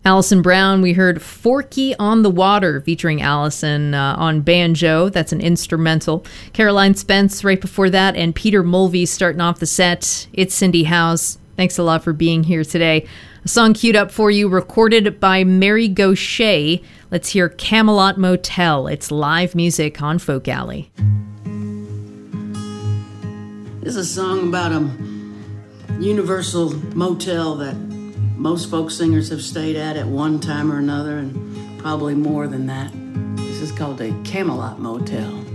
Alison Brown, we heard Forky on the Water featuring Alison on banjo. That's an instrumental. Caroline Spence right before that, and Peter Mulvey starting off the set. It's Cindy House. Thanks a lot for being here today. A song queued up for you, recorded by Mary Gaucher. Let's hear Camelot Motel. It's live music on Folk Alley. This is a song about a universal motel that most folk singers have stayed at one time or another, and probably more than that. This is called a Camelot Motel.